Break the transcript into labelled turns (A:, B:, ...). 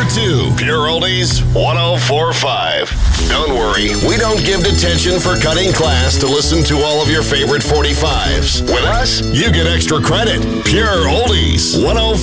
A: to Pure Oldies 1045. Don't worry, we don't give detention for cutting class to listen to all of your favorite 45s. With us, you get extra credit. Pure Oldies 1045.